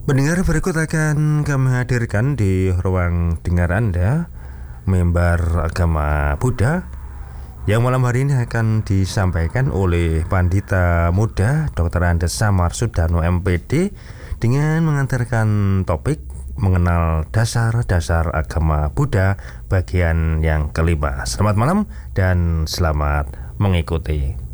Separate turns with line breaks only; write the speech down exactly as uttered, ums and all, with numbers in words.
Pendengar, berikut akan kami hadirkan di ruang dengar Anda member agama Buddha yang malam hari ini akan disampaikan oleh Pandita Muda dokter Andes Samar Sudano M Pd dengan mengantarkan topik mengenal dasar-dasar agama Buddha bagian yang kelima. Selamat malam dan selamat mengikuti.